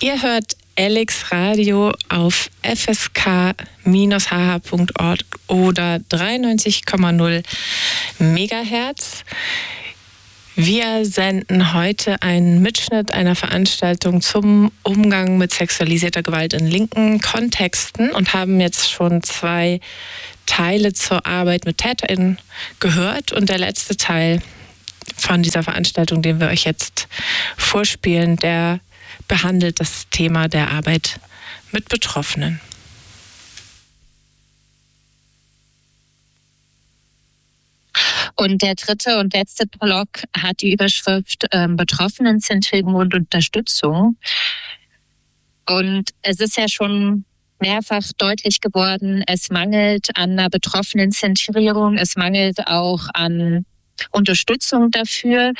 Ihr hört Alex Radio auf fsk-hh.org oder 93,0 Megahertz. Wir senden heute einen Mitschnitt einer Veranstaltung zum Umgang mit sexualisierter Gewalt in linken Kontexten und haben jetzt schon 2 Teile zur Arbeit mit TäterInnen gehört. Und der letzte Teil von dieser Veranstaltung, den wir euch jetzt vorspielen, der behandelt das Thema der Arbeit mit Betroffenen. Und der dritte und letzte Block hat die Überschrift Betroffenenzentrierung und Unterstützung. Und es ist ja schon mehrfach deutlich geworden, es mangelt an einer Betroffenenzentrierung, es mangelt auch an Unterstützung dafür.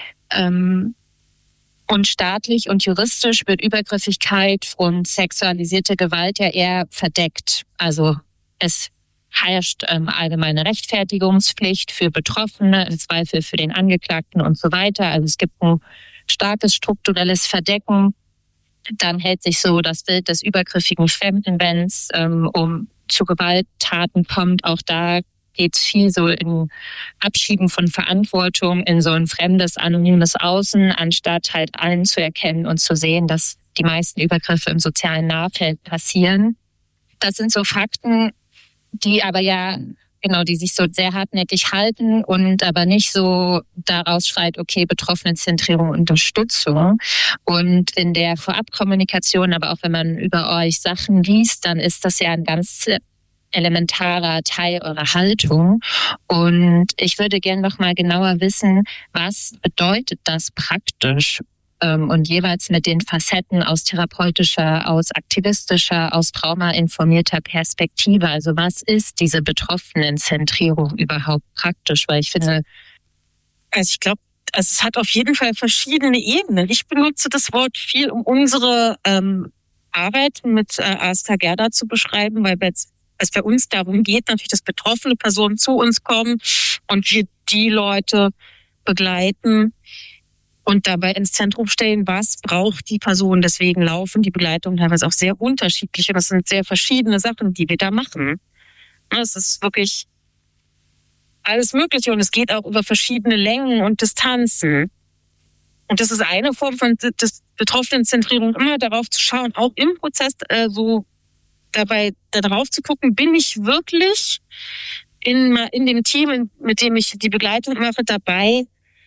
Und staatlich und juristisch wird Übergriffigkeit und sexualisierte Gewalt ja eher verdeckt. Also es herrscht allgemeine Rechtfertigungspflicht für Betroffene, im Zweifel für den Angeklagten und so weiter. Also es gibt ein starkes strukturelles Verdecken. Dann hält sich so das Bild des übergriffigen Fremden, wenn es zu Gewalttaten kommt. Auch da geht es viel so in Abschieben von Verantwortung in so ein fremdes, anonymes Außen, anstatt halt allen zu erkennen und zu sehen, dass die meisten Übergriffe im sozialen Nahfeld passieren. Das sind so Fakten, die aber ja, genau, die sich so sehr hartnäckig halten und aber nicht so daraus schreit, okay, Betroffenenzentrierung, Unterstützung. Und in der Vorabkommunikation, aber auch wenn man über euch Sachen liest, dann ist das ja ein ganz elementarer Teil eurer Haltung. Und ich würde gerne noch mal genauer wissen, was bedeutet das praktisch? Und jeweils mit den Facetten aus therapeutischer, aus aktivistischer, aus traumainformierter Perspektive. Also was ist diese Betroffenenzentrierung überhaupt praktisch? Weil ich finde, ich glaube, es hat auf jeden Fall verschiedene Ebenen. Ich benutze das Wort viel, um unsere Arbeit mit Asta Gerda zu beschreiben, weil es bei uns darum geht, natürlich, dass betroffene Personen zu uns kommen und wir die Leute begleiten und dabei ins Zentrum stellen, was braucht die Person. Deswegen laufen die Begleitungen teilweise auch sehr unterschiedlich. Und das sind sehr verschiedene Sachen, die wir da machen. Es ist wirklich alles Mögliche und es geht auch über verschiedene Längen und Distanzen. Und das ist eine Form von Betroffenenzentrierung, immer darauf zu schauen, auch im Prozess so dabei darauf zu gucken, bin ich wirklich in dem Team, mit dem ich die Begleitung mache, dabei,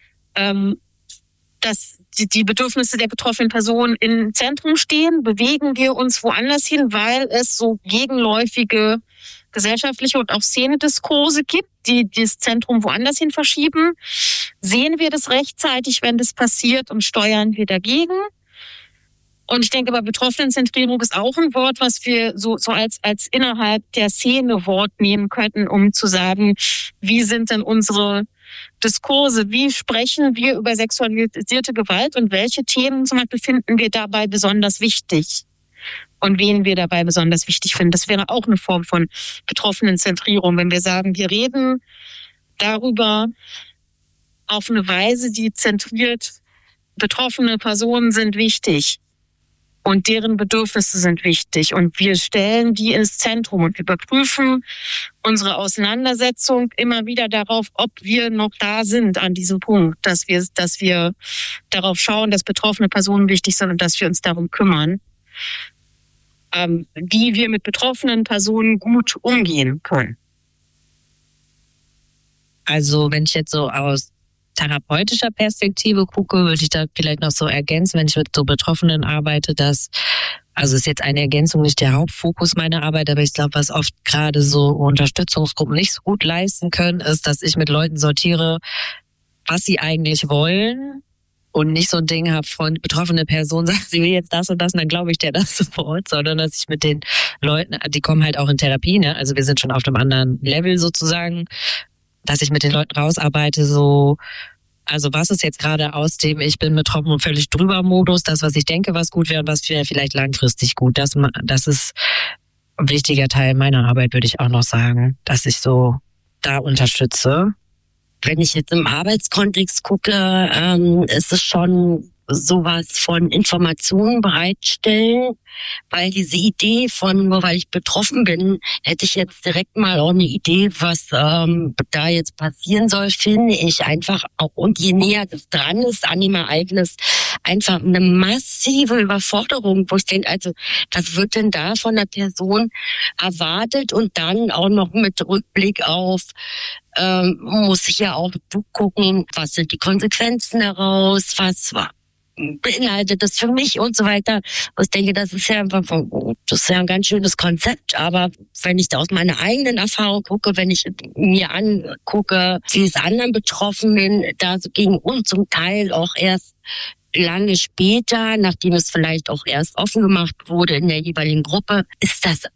dass die Bedürfnisse der betroffenen Person im Zentrum stehen, bewegen wir uns woanders hin, weil es so gegenläufige gesellschaftliche und auch Szenediskurse gibt, die das Zentrum woanders hin verschieben. Sehen wir das rechtzeitig, wenn das passiert, und steuern wir dagegen? Und ich denke, bei Betroffenenzentrierung ist auch ein Wort, was wir so als innerhalb der Szene Wort nehmen könnten, um zu sagen, wie sind denn unsere Diskurse, wie sprechen wir über sexualisierte Gewalt und welche Themen zum Beispiel finden wir dabei besonders wichtig und wen wir dabei besonders wichtig finden. Das wäre auch eine Form von Betroffenenzentrierung, wenn wir sagen, wir reden darüber auf eine Weise, die zentriert, betroffene Personen sind wichtig. Und deren Bedürfnisse sind wichtig. Und wir stellen die ins Zentrum und überprüfen unsere Auseinandersetzung immer wieder darauf, ob wir noch da sind an diesem Punkt, dass wir darauf schauen, dass betroffene Personen wichtig sind und dass wir uns darum kümmern, wie wir mit betroffenen Personen gut umgehen können. Also wenn ich jetzt so aus therapeutischer Perspektive gucke, würde ich da vielleicht noch so ergänzen, wenn ich mit so Betroffenen arbeite, also ist jetzt eine Ergänzung, nicht der Hauptfokus meiner Arbeit, aber ich glaube, was oft gerade so Unterstützungsgruppen nicht so gut leisten können, ist, dass ich mit Leuten sortiere, was sie eigentlich wollen und nicht so ein Ding habe von betroffene Person sagt, sie will jetzt das und das und dann glaube ich dir das sofort, sondern dass ich mit den Leuten, die kommen halt auch in Therapie, ne? Also wir sind schon auf einem anderen Level sozusagen, dass ich mit den Leuten rausarbeite, so, also was ist jetzt gerade aus dem ich bin betroffen und völlig drüber Modus, das, was ich denke, was gut wäre und was wäre vielleicht langfristig gut. Das ist ein wichtiger Teil meiner Arbeit, würde ich auch noch sagen, dass ich so da unterstütze. Wenn ich jetzt im Arbeitskontext gucke, ist es schon sowas von Informationen bereitstellen, weil diese Idee von, nur weil ich betroffen bin, hätte ich jetzt direkt mal auch eine Idee, was da jetzt passieren soll, finde ich einfach auch, und je näher das dran ist an dem Ereignis, einfach eine massive Überforderung, wo ich denke, also was wird denn da von der Person erwartet, und dann auch noch mit Rückblick auf, muss ich ja auch gucken, was sind die Konsequenzen daraus, was beinhaltet das für mich und so weiter. Ich denke, das ist ja ein ganz schönes Konzept, aber wenn ich da aus meiner eigenen Erfahrung gucke, wenn ich mir angucke, wie es anderen Betroffenen da so ging, und zum Teil auch erst lange später, nachdem es vielleicht auch erst offen gemacht wurde in der jeweiligen Gruppe, ist das,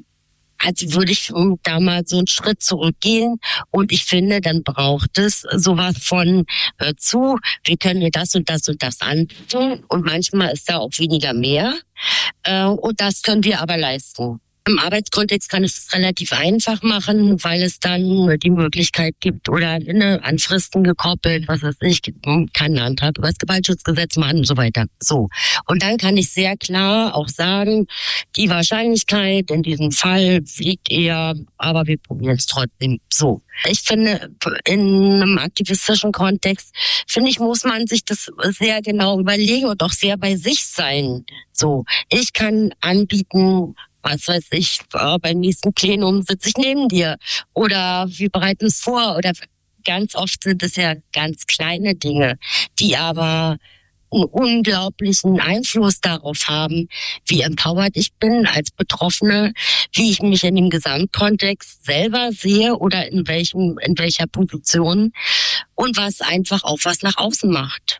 also würde ich da mal so einen Schritt zurückgehen, und ich finde, dann braucht es sowas von, hör zu, wir können dir das und das und das anbieten, und manchmal ist da auch weniger mehr, und das können wir aber leisten. Im Arbeitskontext kann ich es relativ einfach machen, weil es dann die Möglichkeit gibt, oder an Fristen gekoppelt, was weiß ich, kann einen Antrag über das Gewaltschutzgesetz machen und so weiter. So. Und dann kann ich sehr klar auch sagen, die Wahrscheinlichkeit in diesem Fall liegt eher, aber wir probieren es trotzdem. So. Ich finde, in einem aktivistischen Kontext, muss man sich das sehr genau überlegen und auch sehr bei sich sein. So. Ich kann anbieten, was weiß ich, beim nächsten Plenum sitze ich neben dir, oder wir bereiten es vor, oder ganz oft sind es ja ganz kleine Dinge, die aber einen unglaublichen Einfluss darauf haben, wie empowered ich bin als Betroffene, wie ich mich in dem Gesamtkontext selber sehe oder in welcher Position, und was einfach auch was nach außen macht.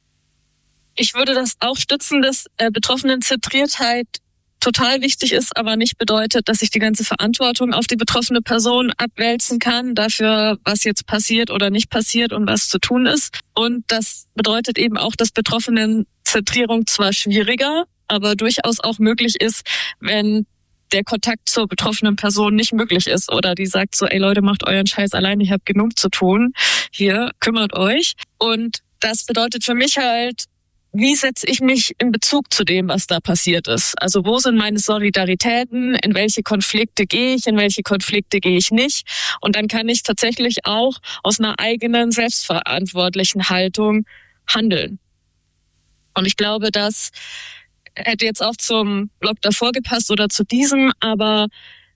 Ich würde das auch stützen, dass Betroffenenzentriertheit total wichtig ist, aber nicht bedeutet, dass ich die ganze Verantwortung auf die betroffene Person abwälzen kann, dafür, was jetzt passiert oder nicht passiert und was zu tun ist. Und das bedeutet eben auch, dass Betroffenenzentrierung zwar schwieriger, aber durchaus auch möglich ist, wenn der Kontakt zur betroffenen Person nicht möglich ist, oder die sagt so, ey Leute, macht euren Scheiß allein, ich habe genug zu tun, hier, kümmert euch. Und das bedeutet für mich halt, wie setze ich mich in Bezug zu dem, was da passiert ist? Also wo sind meine Solidaritäten? In welche Konflikte gehe ich? In welche Konflikte gehe ich nicht? Und dann kann ich tatsächlich auch aus einer eigenen, selbstverantwortlichen Haltung handeln. Und ich glaube, das hätte jetzt auch zum Blog davor gepasst oder zu diesem, aber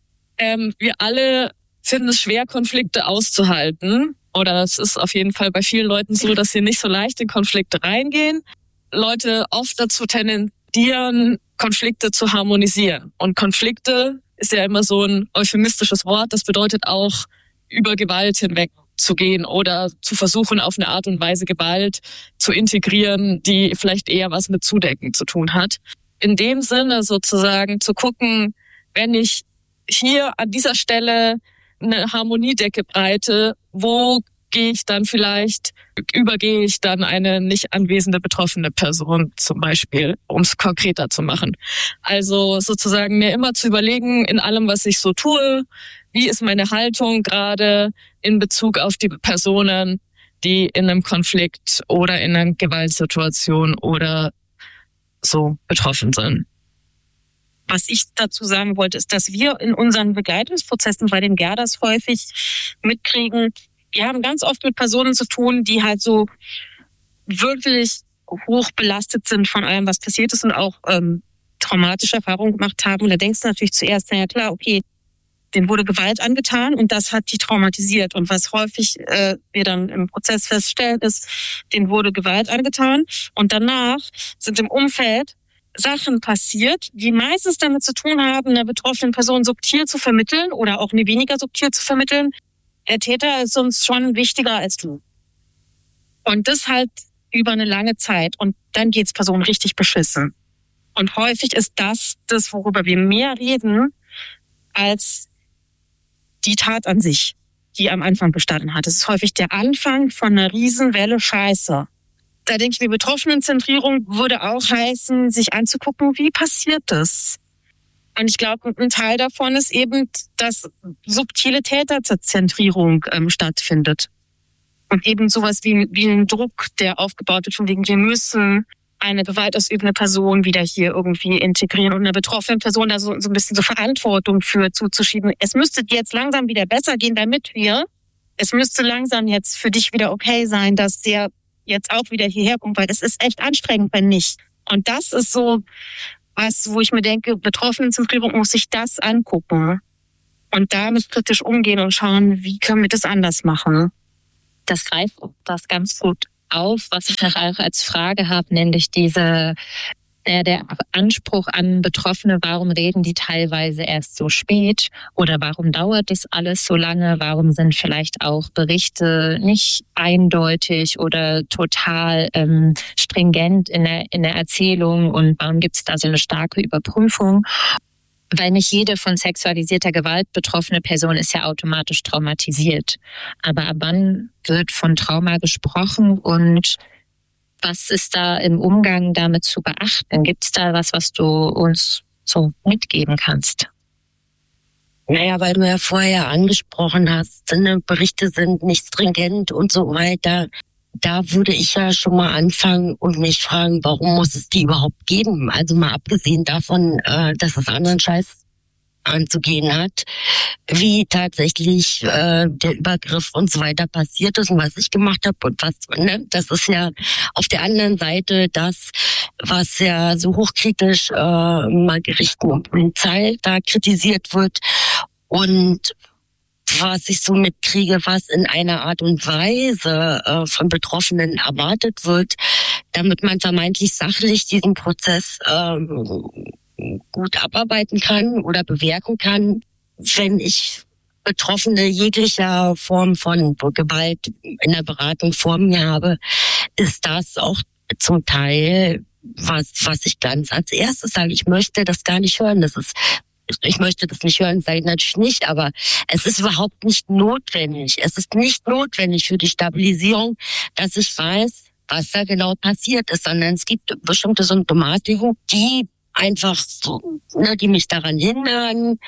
wir alle finden es schwer, Konflikte auszuhalten. Oder es ist auf jeden Fall bei vielen Leuten so, dass sie nicht so leicht in Konflikte reingehen. Leute oft dazu tendieren, Konflikte zu harmonisieren. Und Konflikte ist ja immer so ein euphemistisches Wort. Das bedeutet auch, über Gewalt hinweg zu gehen oder zu versuchen, auf eine Art und Weise Gewalt zu integrieren, die vielleicht eher was mit Zudecken zu tun hat. In dem Sinne sozusagen zu gucken, wenn ich hier an dieser Stelle eine Harmoniedecke breite, wo übergehe ich dann eine nicht anwesende betroffene Person zum Beispiel, um es konkreter zu machen. Also sozusagen mir immer zu überlegen, in allem, was ich so tue, wie ist meine Haltung gerade in Bezug auf die Personen, die in einem Konflikt oder in einer Gewaltsituation oder so betroffen sind. Was ich dazu sagen wollte, ist, dass wir in unseren Begleitungsprozessen bei den Gerdas häufig mitkriegen, wir haben ganz oft mit Personen zu tun, die halt so wirklich hoch belastet sind von allem, was passiert ist, und auch traumatische Erfahrungen gemacht haben. Und da denkst du natürlich zuerst, na ja klar, okay, denen wurde Gewalt angetan und das hat die traumatisiert. Und was häufig wir dann im Prozess feststellen, ist, denen wurde Gewalt angetan und danach sind im Umfeld Sachen passiert, die meistens damit zu tun haben, einer betroffenen Person subtil zu vermitteln oder auch eine weniger subtil zu vermitteln. Der Täter ist uns schon wichtiger als du. Und das halt über eine lange Zeit. Und dann geht's Personen richtig beschissen. Und häufig ist das, worüber wir mehr reden, als die Tat an sich, die am Anfang bestanden hat. Es ist häufig der Anfang von einer Riesenwelle Scheiße. Da denke ich, die Betroffenenzentrierung würde auch heißen, sich anzugucken, wie passiert das? Und ich glaube, ein Teil davon ist eben, dass subtile Täterzentrierung stattfindet. Und eben sowas wie ein Druck, der aufgebaut wird, von wegen, wir müssen eine gewaltausübende Person wieder hier irgendwie integrieren und einer betroffenen Person da so ein bisschen so Verantwortung für zuzuschieben. Es müsste jetzt langsam wieder besser gehen, es müsste langsam jetzt für dich wieder okay sein, dass der jetzt auch wieder hierher kommt, weil das ist echt anstrengend, wenn nicht. Und das ist so was, wo ich mir denke, Betroffenenzentrierung muss sich das angucken und damit kritisch umgehen und schauen, wie können wir das anders machen. Das greift das ganz gut auf, was ich noch auch als Frage habe, nämlich der Anspruch an Betroffene, warum reden die teilweise erst so spät oder warum dauert das alles so lange, warum sind vielleicht auch Berichte nicht eindeutig oder total stringent in der Erzählung und warum gibt es da so eine starke Überprüfung? Weil nicht jede von sexualisierter Gewalt betroffene Person ist ja automatisch traumatisiert. Aber ab wann wird von Trauma gesprochen und was ist da im Umgang damit zu beachten? Gibt es da was du uns so mitgeben kannst? Naja, weil du ja vorher angesprochen hast, Berichte sind nicht stringent und so weiter. Da würde ich ja schon mal anfangen und mich fragen, warum muss es die überhaupt geben? Also mal abgesehen davon, dass es anderen Scheiß anzugehen hat, wie tatsächlich der Übergriff und so weiter passiert ist und was ich gemacht habe und was, das ist ja auf der anderen Seite das, was ja so hochkritisch mal Gerichten und Polizei da kritisiert wird und was ich so mitkriege, was in einer Art und Weise von Betroffenen erwartet wird, damit man vermeintlich sachlich diesen Prozess gut abarbeiten kann oder bewerten kann. Wenn ich Betroffene jeglicher Form von Gewalt in der Beratung vor mir habe, ist das auch zum Teil was ich ganz als erstes sage. Ich möchte das gar nicht hören. Ich möchte das nicht hören, sage ich natürlich nicht, aber es ist überhaupt nicht notwendig. Es ist nicht notwendig für die Stabilisierung, dass ich weiß, was da genau passiert ist, sondern es gibt bestimmte Symptomatiken, die einfach so, die mich daran hindern,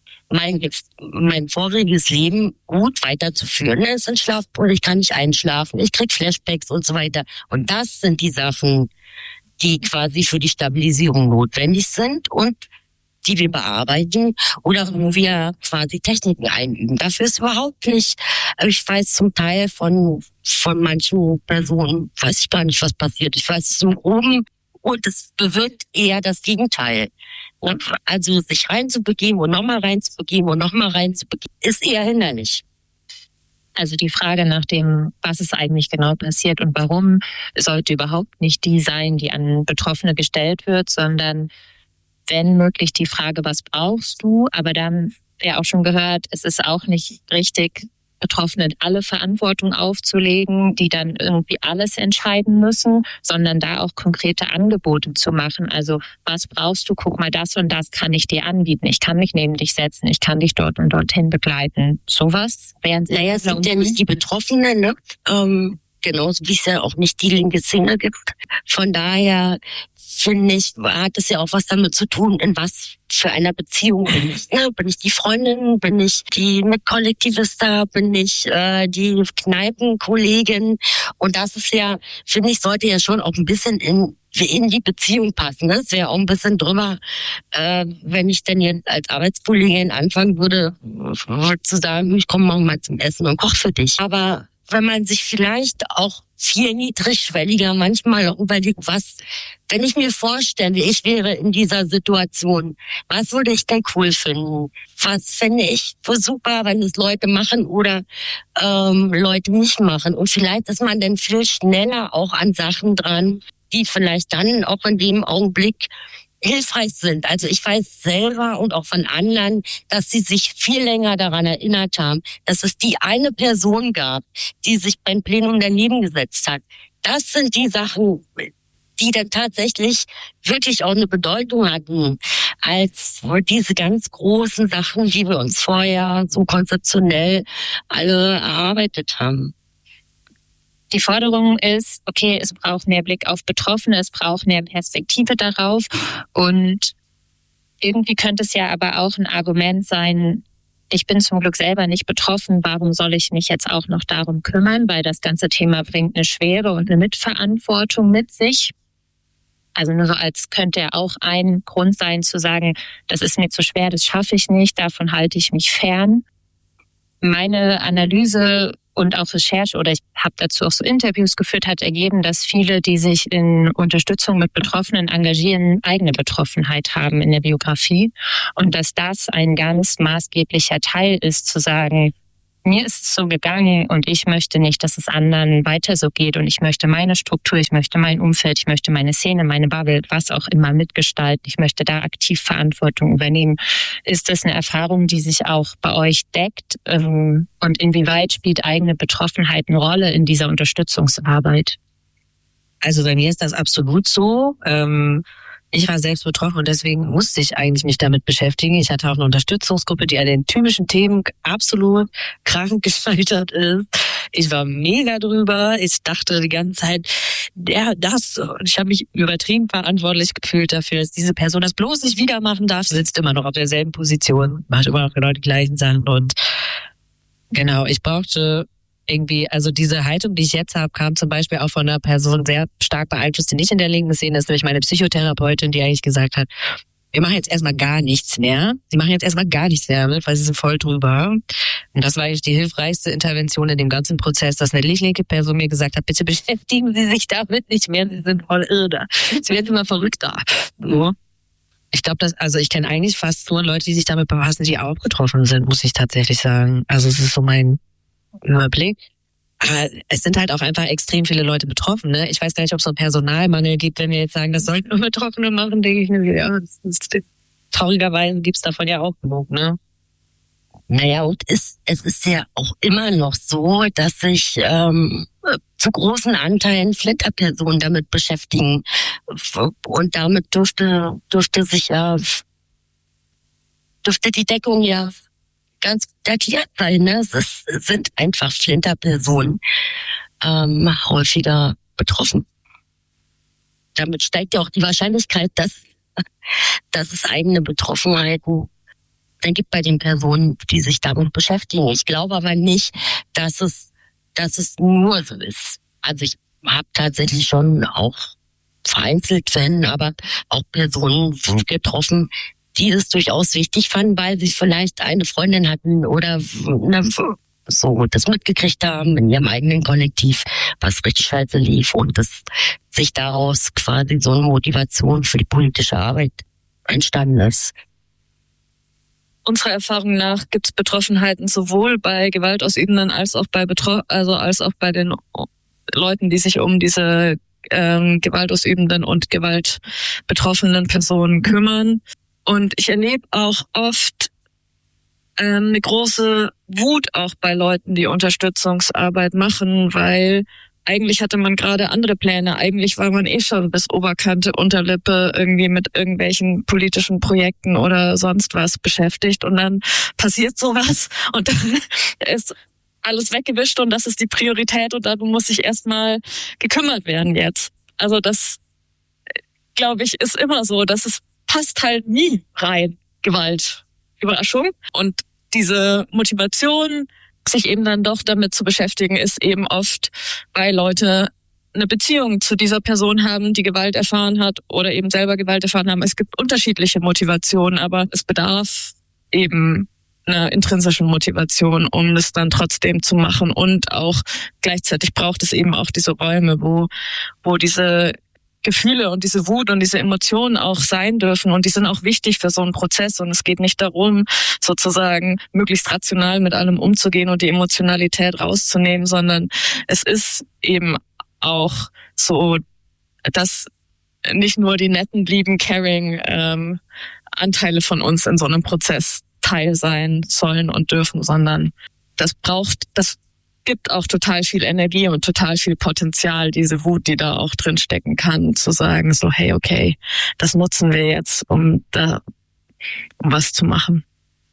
mein voriges Leben gut weiterzuführen. Es sind Schlafpole, ich kann nicht einschlafen, ich krieg Flashbacks und so weiter. Und das sind die Sachen, die quasi für die Stabilisierung notwendig sind und die wir bearbeiten oder wo wir quasi Techniken einüben. Dafür ist überhaupt nicht, ich weiß zum Teil von manchen Personen, weiß ich gar nicht, was passiert. Ich weiß es so oben und es bewirkt eher das Gegenteil. Also sich reinzubegeben und nochmal reinzubegeben und nochmal reinzubegeben, ist eher hinderlich. Also die Frage nach dem, was ist eigentlich genau passiert und warum, sollte überhaupt nicht die sein, die an Betroffene gestellt wird, sondern wenn möglich die Frage, was brauchst du? Aber dann, ja auch schon gehört, es ist auch nicht richtig, Betroffenen alle Verantwortung aufzulegen, die dann irgendwie alles entscheiden müssen, sondern da auch konkrete Angebote zu machen. Also was brauchst du? Guck mal, das und das kann ich dir anbieten. Ich kann mich neben dich setzen. Ich kann dich dort und dorthin begleiten. Sowas wären sie. Naja, es sind ja nicht die Betroffenen, ne? Genauso wie es ja auch nicht die linke Szene gibt. Von daher finde ich, hat es ja auch was damit zu tun, in was für einer Beziehung bin ich. Ne? Bin ich die Freundin? Bin ich die Mitkollektivista? Bin ich die Kneipenkollegin? Und das ist ja, finde ich, sollte ja schon auch ein bisschen in die Beziehung passen. Ne? Es wäre auch ein bisschen drüber, wenn ich denn jetzt als Arbeitskollegin anfangen würde, zu sagen, ich komme morgen mal zum Essen und koche für dich. Aber wenn man sich vielleicht auch viel niedrigschwelliger manchmal auch überlegt, wenn ich mir vorstelle, ich wäre in dieser Situation, was würde ich denn cool finden? Was fände ich so super, wenn es Leute machen oder Leute nicht machen? Und vielleicht ist man dann viel schneller auch an Sachen dran, die vielleicht dann auch in dem Augenblick hilfreich sind. Also ich weiß selber und auch von anderen, dass sie sich viel länger daran erinnert haben, dass es die eine Person gab, die sich beim Plenum daneben gesetzt hat. Das sind die Sachen, die dann tatsächlich wirklich auch eine Bedeutung hatten, als diese ganz großen Sachen, die wir uns vorher so konzeptionell alle erarbeitet haben. Die Forderung ist, okay, es braucht mehr Blick auf Betroffene, es braucht mehr Perspektive darauf und irgendwie könnte es ja aber auch ein Argument sein, ich bin zum Glück selber nicht betroffen, warum soll ich mich jetzt auch noch darum kümmern, weil das ganze Thema bringt eine Schwere und eine Mitverantwortung mit sich. Also nur so als könnte er auch ein Grund sein zu sagen, das ist mir zu schwer, das schaffe ich nicht, davon halte ich mich fern. Meine Analyse und auch Recherche, oder ich habe dazu auch so Interviews geführt, hat ergeben, dass viele, die sich in Unterstützung mit Betroffenen engagieren, eigene Betroffenheit haben in der Biografie und dass das ein ganz maßgeblicher Teil ist, zu sagen, mir ist es so gegangen und ich möchte nicht, dass es anderen weiter so geht und ich möchte meine Struktur, ich möchte mein Umfeld, ich möchte meine Szene, meine Bubble, was auch immer mitgestalten. Ich möchte da aktiv Verantwortung übernehmen. Ist das eine Erfahrung, die sich auch bei euch deckt? Und inwieweit spielt eigene Betroffenheit eine Rolle in dieser Unterstützungsarbeit? Also bei mir ist das absolut so. Ich war selbst betroffen und deswegen musste ich eigentlich mich damit beschäftigen. Ich hatte auch eine Unterstützungsgruppe, die an den typischen Themen absolut krank gescheitert ist. Ich war mega drüber. Ich dachte die ganze Zeit, und ich habe mich übertrieben verantwortlich gefühlt dafür, dass diese Person das bloß nicht wieder machen darf. Sie sitzt immer noch auf derselben Position, macht immer noch genau die gleichen Sachen und genau, ich brauchte irgendwie, also diese Haltung, die ich jetzt habe, kam zum Beispiel auch von einer Person sehr stark beeinflusst, die nicht in der linken Szene ist, nämlich meine Psychotherapeutin, die eigentlich gesagt hat, wir machen jetzt erstmal gar nichts mehr. Sie machen jetzt erstmal gar nichts mehr, weil sie sind voll drüber. Und das war eigentlich die hilfreichste Intervention in dem ganzen Prozess, dass eine linke Person mir gesagt hat, bitte beschäftigen Sie sich damit nicht mehr, Sie sind voll irre. Sie werden immer verrückter. So. Ich glaube, ich kenne eigentlich fast nur Leute, die sich damit befassen, die auch betroffen sind, muss ich tatsächlich sagen. Also es ist so mein Überblick. Aber es sind halt auch einfach extrem viele Leute betroffen. Ne? Ich weiß gar nicht, ob es so einen Personalmangel gibt, wenn wir jetzt sagen, das sollten nur Betroffene machen, denke ich mir, ja, traurigerweise gibt es davon ja auch genug. Ne? Naja, und es ist ja auch immer noch so, dass sich zu großen Anteilen Flinterpersonen damit beschäftigen. Und damit dürfte die Deckung ja ganz erklärt sein, ne? Es sind einfach Flinterpersonen häufiger betroffen. Damit steigt ja auch die Wahrscheinlichkeit, dass es eigene Betroffenheiten dann gibt bei den Personen, die sich damit beschäftigen. Ich glaube aber nicht, dass es nur so ist. Also ich habe tatsächlich schon auch vereinzelt Fälle, aber auch Personen getroffen, die es durchaus wichtig fanden, weil sie vielleicht eine Freundin hatten oder so das mitgekriegt haben in ihrem eigenen Kollektiv, was richtig scheiße lief und dass sich daraus quasi so eine Motivation für die politische Arbeit entstanden ist. Unserer Erfahrung nach gibt es Betroffenheiten sowohl bei Gewaltausübenden als auch bei den Leuten, die sich um diese gewaltausübenden und gewaltbetroffenen Personen kümmern. Und ich erlebe auch oft eine große Wut auch bei Leuten, die Unterstützungsarbeit machen, weil eigentlich hatte man gerade andere Pläne. Eigentlich war man schon bis Oberkante, Unterlippe irgendwie mit irgendwelchen politischen Projekten oder sonst was beschäftigt. Und dann passiert sowas und dann ist alles weggewischt und das ist die Priorität und darum muss sich erstmal gekümmert werden jetzt. Also das, glaube ich, ist immer so, dass es passt halt nie rein, Gewalt. Überraschung. Und diese Motivation, sich eben dann doch damit zu beschäftigen, ist eben oft, weil Leute eine Beziehung zu dieser Person haben, die Gewalt erfahren hat oder eben selber Gewalt erfahren haben. Es gibt unterschiedliche Motivationen, aber es bedarf eben einer intrinsischen Motivation, um es dann trotzdem zu machen. Und auch gleichzeitig braucht es eben auch diese Räume, wo diese Gefühle und diese Wut und diese Emotionen auch sein dürfen und die sind auch wichtig für so einen Prozess und es geht nicht darum, sozusagen möglichst rational mit allem umzugehen und die Emotionalität rauszunehmen, sondern es ist eben auch so, dass nicht nur die netten, lieben, caring Anteile von uns in so einem Prozess Teil sein sollen und dürfen, sondern das gibt auch total viel Energie und total viel Potenzial, diese Wut, die da auch drin stecken kann, zu sagen so, hey, okay, das nutzen wir jetzt, um was zu machen.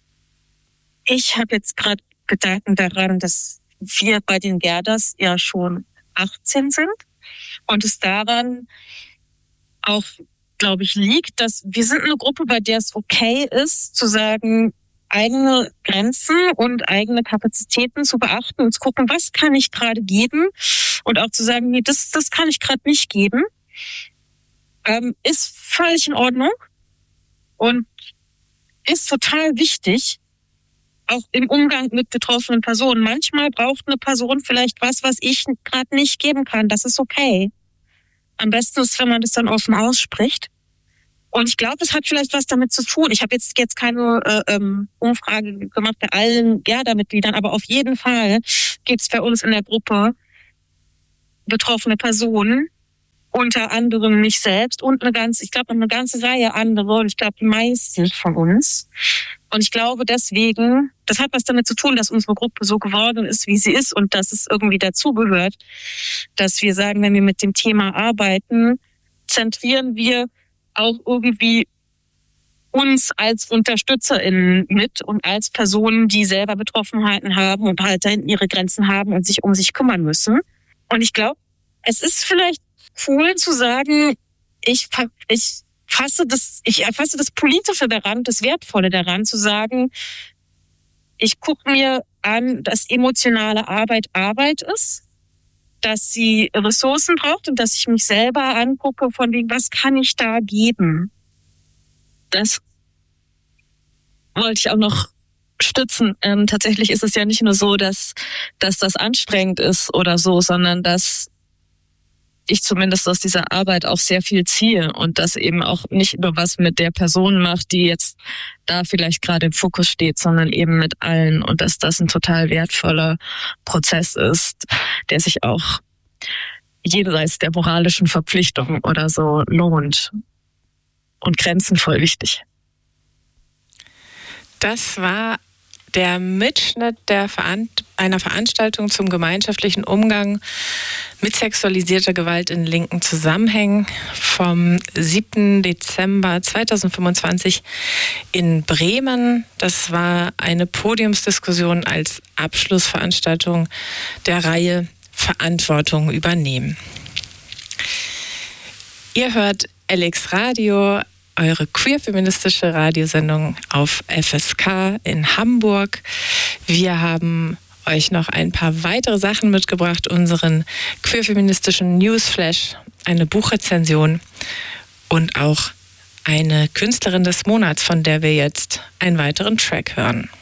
Ich habe jetzt gerade Gedanken daran, dass wir bei den Gerdas ja schon 18 sind und es daran auch, glaube ich, liegt, dass wir sind eine Gruppe, bei der es okay ist, zu sagen, eigene Grenzen und eigene Kapazitäten zu beachten und zu gucken, was kann ich gerade geben und auch zu sagen, nee, das kann ich gerade nicht geben. ist völlig in Ordnung und ist total wichtig, auch im Umgang mit betroffenen Personen. Manchmal braucht eine Person vielleicht was ich gerade nicht geben kann. Das ist okay. Am besten ist, wenn man das dann offen ausspricht. Und ich glaube, es hat vielleicht was damit zu tun. Ich habe jetzt keine Umfrage gemacht bei allen Gerda-Mitgliedern, aber auf jeden Fall gibt es bei uns in der Gruppe betroffene Personen, unter anderem mich selbst und eine ganze Reihe andere, und ich glaube die meisten von uns. Und ich glaube deswegen, das hat was damit zu tun, dass unsere Gruppe so geworden ist, wie sie ist, und dass es irgendwie dazugehört, dass wir sagen, wenn wir mit dem Thema arbeiten, zentrieren wir auch irgendwie uns als UnterstützerInnen mit und als Personen, die selber Betroffenheiten haben und halt da ihre Grenzen haben und sich um sich kümmern müssen. Und ich glaube, es ist vielleicht cool zu sagen, ich erfasse das Politische daran, das Wertvolle daran, zu sagen, ich gucke mir an, dass emotionale Arbeit ist, dass sie Ressourcen braucht und dass ich mich selber angucke, von wegen, was kann ich da geben? Das wollte ich auch noch stützen. Tatsächlich ist es ja nicht nur so, dass das anstrengend ist oder so, sondern dass ich zumindest aus dieser Arbeit auch sehr viel ziehe und das eben auch nicht nur was mit der Person macht, die jetzt da vielleicht gerade im Fokus steht, sondern eben mit allen, und dass das ein total wertvoller Prozess ist, der sich auch jenseits der moralischen Verpflichtung oder so lohnt, und Grenzen voll wichtig. Das war der Mitschnitt einer Veranstaltung zum gemeinschaftlichen Umgang mit sexualisierter Gewalt in linken Zusammenhängen vom 7. Dezember 2025 in Bremen. Das war eine Podiumsdiskussion als Abschlussveranstaltung der Reihe Verantwortung übernehmen. Ihr hört LX Radio, eure queer-feministische Radiosendung auf FSK in Hamburg. Wir haben euch noch ein paar weitere Sachen mitgebracht, unseren queer-feministischen Newsflash, eine Buchrezension und auch eine Künstlerin des Monats, von der wir jetzt einen weiteren Track hören.